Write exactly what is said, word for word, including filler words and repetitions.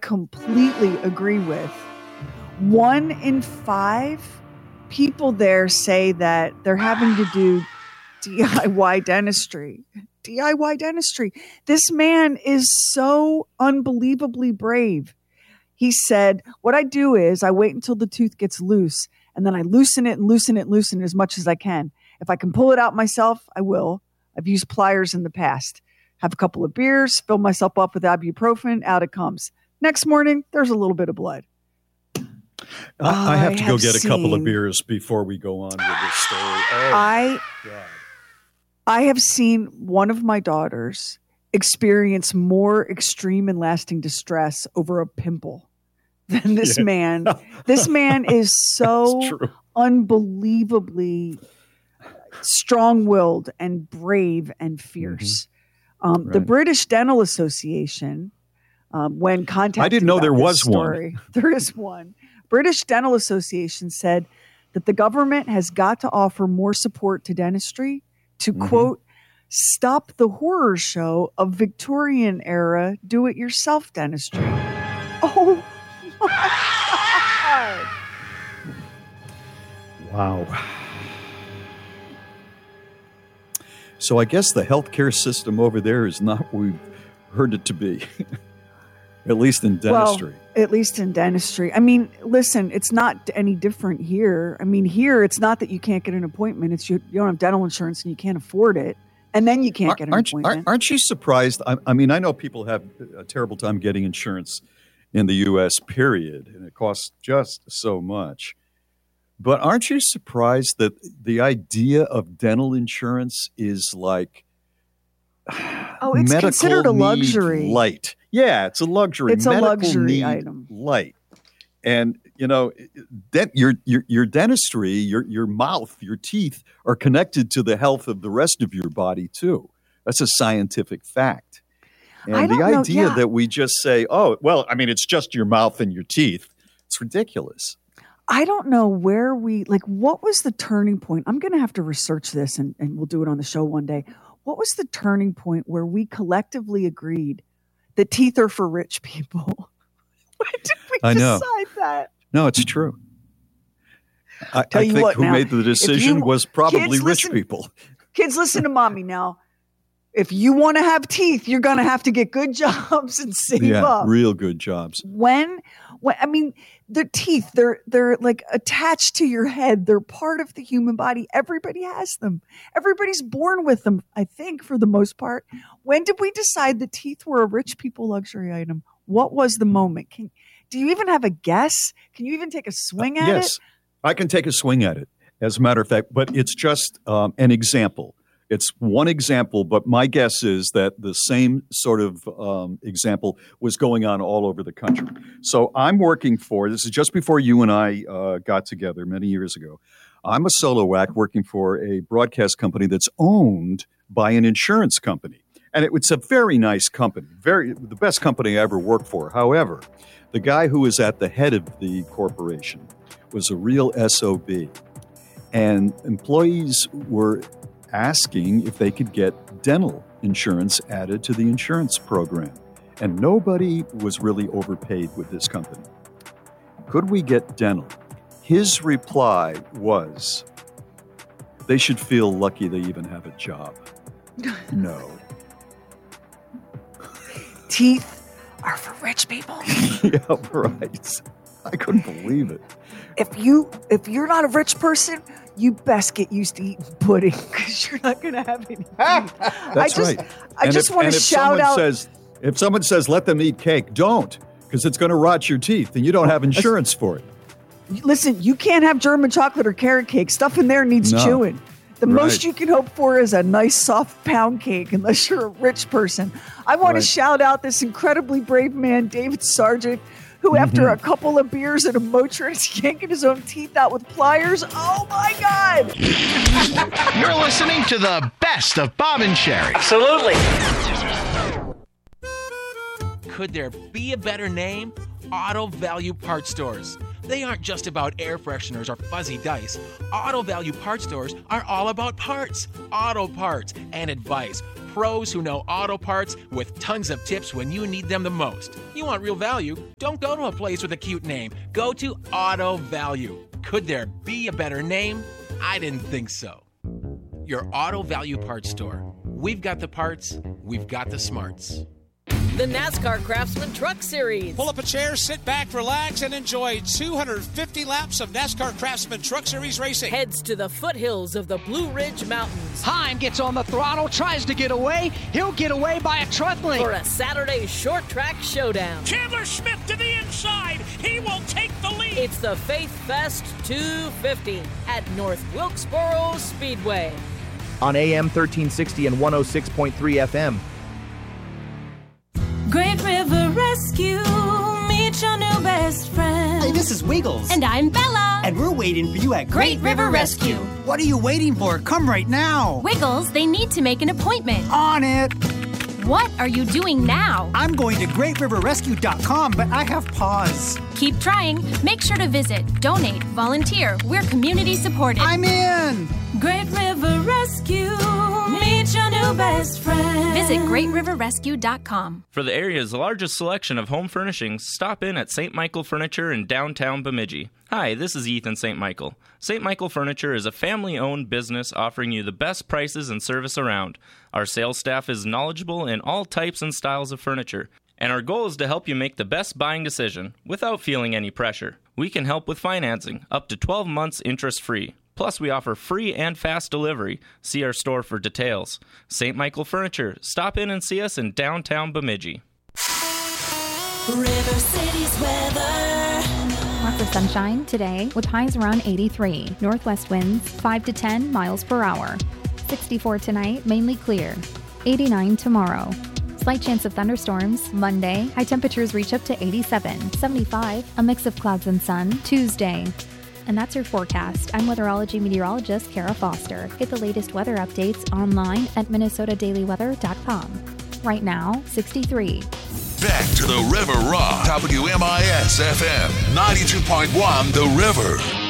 completely agree with. One in five people there say that they're having to do D I Y dentistry. D I Y dentistry. This man is so unbelievably brave. He said, what I do is I wait until the tooth gets loose, and then I loosen it and loosen it and loosen it as much as I can. If I can pull it out myself, I will. I've used pliers in the past. Have a couple of beers, fill myself up with ibuprofen, out it comes. Next morning, there's a little bit of blood. I, I have I to have go get seen, a couple of beers before we go on with this story. Oh, I, God. I have seen one of my daughters experience more extreme and lasting distress over a pimple than this Yeah. man. This man is so true. unbelievably strong-willed and brave and fierce. Mm-hmm. Um, Right. The British Dental Association, um, when contacted I didn't know about there this was story, one. There is one. British Dental Association said that the government has got to offer more support to dentistry to, mm-hmm. quote, stop the horror show of Victorian era do-it-yourself dentistry. Oh, my God. Wow. So I guess the healthcare system over there is not what we've heard it to be, at least in dentistry. Well, at least in dentistry. I mean, listen, it's not any different here. I mean, here, it's not that you can't get an appointment. It's you, you don't have dental insurance and you can't afford it. And then you can't get an aren't, appointment. Aren't, aren't you surprised? I, I mean, I know people have a terrible time getting insurance in the U S, period, and it costs just so much. But aren't you surprised that the idea of dental insurance is like oh, it's medical considered a luxury. Light. Yeah, it's a luxury. It's medical a luxury need item. Light. And, you know, dent, your, your your dentistry, your your mouth, your teeth are connected to the health of the rest of your body, too. That's a scientific fact. And I the don't know, idea yeah. that we just say, oh, well, I mean, it's just your mouth and your teeth, it's ridiculous. I don't know where we, like, what was the turning point? I'm going to have to research this and, and we'll do it on the show one day. What was the turning point where we collectively agreed that teeth are for rich people? When did we I know. decide that? No, it's true. I, Tell I you think what, who now, made the decision you, was probably kids, rich listen, people. Kids, listen to mommy now. If you want to have teeth, you're going to have to get good jobs and save yeah, up. real good jobs. When, when I mean, the teeth, they're they're like attached to your head. They're part of the human body. Everybody has them. Everybody's born with them, I think, for the most part. When did we decide that teeth were a rich people luxury item? What was the moment? Can, do you even have a guess? Can you even take a swing at uh, it? Yes, I can take a swing at it, as a matter of fact, but it's just um, an example. It's one example, but my guess is that the same sort of um, example was going on all over the country. So I'm working for, this is just before you and I uh, got together many years ago. I'm a solo act working for a broadcast company that's owned by an insurance company. And it, it's a very nice company, very the best company I ever worked for. However, the guy who was at the head of the corporation was a real S O B. And employees were asking if they could get dental insurance added to the insurance program. And nobody was really overpaid with this company. Could we get dental? His reply was, they should feel lucky they even have a job. No. Teeth are for rich people. Yeah, right. I couldn't believe it. If you if you're not a rich person, you best get used to eating pudding because you're not going to have any. That's I just, right. I and just if, want and to if shout someone out. Says, if someone says, let them eat cake, don't, because it's going to rot your teeth and you don't have insurance for it. Listen, you can't have German chocolate or carrot cake. Stuff in there needs No. chewing. The Right. most you can hope for is a nice soft pound cake unless you're a rich person. I want Right. to shout out this incredibly brave man, David Sargent, who after Mm-hmm. a couple of beers and a Motrin is yanking his own teeth out with pliers. Oh my God. You're listening to the best of Bob and Sherry. Absolutely. Could there be a better name? Auto Value Parts Stores. They aren't just about air fresheners or fuzzy dice. Auto Value Parts Stores are all about parts, auto parts, and advice. pros who know auto parts with tons of tips when you need them the most. You want real value? Don't go to a place with a cute name. Go to Auto Value. Could there be a better name? I didn't think so. Your Auto Value Parts store. We've got the parts, we've got the smarts. The NASCAR Craftsman Truck Series. Pull up a chair, sit back, relax, and enjoy two hundred fifty laps of NASCAR Craftsman Truck Series racing. Heads to the foothills of the Blue Ridge Mountains. Heim gets on the throttle, tries to get away. He'll get away by a truck link. For a Saturday short track showdown. Chandler Smith to the inside. He will take the lead. It's the Faith Fest two fifty at North Wilkesboro Speedway. On A M thirteen sixty and one oh six point three F M. Great River Rescue, meet your new best friend. Hey, this is Wiggles. And I'm Bella. And we're waiting for you at Great, Great River, River Rescue. Rescue. What are you waiting for? Come right now. Wiggles, they need to make an appointment. On it. What are you doing now? I'm going to great river rescue dot com, but I have pause. Keep trying. Make sure to visit, donate, volunteer. We're community supported. I'm in. Great River Rescue, meet your new best friend. Visit great river rescue dot com. For the area's largest selection of home furnishings, stop in at Saint Michael Furniture in downtown Bemidji. Hi, this is Ethan Saint Michael. Saint Michael Furniture is a family-owned business offering you the best prices and service around. Our sales staff is knowledgeable in all types and styles of furniture, and our goal is to help you make the best buying decision without feeling any pressure. We can help with financing, up to twelve months interest-free. Plus, we offer free and fast delivery. See our store for details. Saint Michael Furniture. Stop in and see us in downtown Bemidji. River City's weather. Lots of sunshine today with highs around eighty-three. Northwest winds five to ten miles per hour. sixty-four tonight, mainly clear. eighty-nine tomorrow. Slight chance of thunderstorms. Monday, high temperatures reach up to eighty-seven. seventy-five, a mix of clouds and sun. Tuesday. And that's your forecast. I'm weatherology meteorologist Kara Foster. Get the latest weather updates online at minnesota daily weather dot com. Right now, sixty-three. Back to the River Rock. W M I S F M ninety-two point one The River.